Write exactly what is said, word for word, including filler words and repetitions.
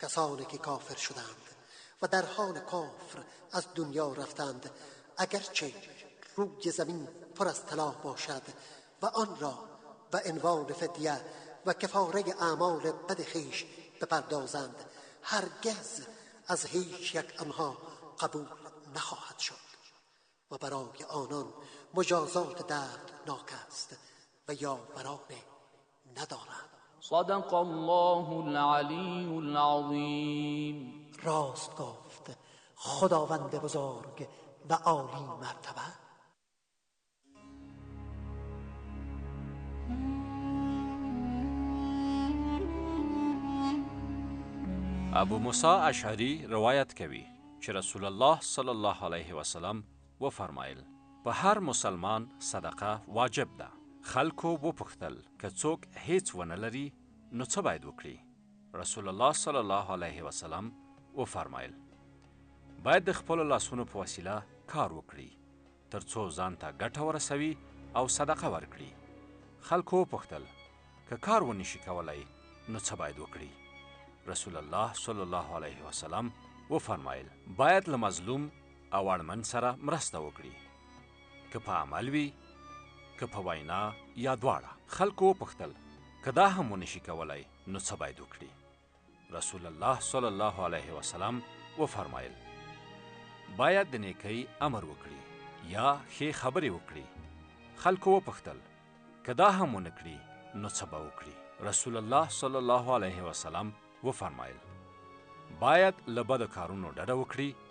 کسانی که کافر شدند و در حال کفر از دنیا رفتند، اگرچه روی زمین پر از طلا باشد و آن را به عنوان فدیه و کفاره اعمال بد خویش بپردازند، هرگز از هیچ یک آنها قبول نخواهد شد و برای آنان مجازات دردناک است و یاوران ندارند. صدق الله العلی العظیم. راست گفت خداوند بزرگ و عالی مرتبه. ابو موسی اشعری روایت کوي چې رسول الله صلی الله علیه وسلم و فرمایل په هر مسلمان صدقه واجب ده. خلکو وپوښتل که څوک هیڅ ونه لري نو څه باید وکړي؟ رسول الله صلی الله علیه وسلم و فرمایل باید د خپلو لاسونو په وسیله کار وکړي تر څو ځان ته ګټه ورسوي او صدقه ورکړي. خلکو وپوښتل که کار ونشي کولی نو څه باید وکړي؟ رسول الله صلی الله علیه وسلم و فرمایل باید له مظلوم او اړمن سره مرسته وکړي، که په عمل وي که په وینا یا دواړه. خلکو وپوښتل که دا هم ونشي کولی نو څه باید وکړي؟ رسول الله صلی الله علیه وسلم و فرمایل باید د نیکۍ امر وکړي یا ښې خبرې وکړي. خلکو وپوښتل که دا هم ونه کړي نو څه به وکړي؟ رسول الله صلی الله علیه وسلم و فرمایل باید له بدو کارونو ډډه وکړي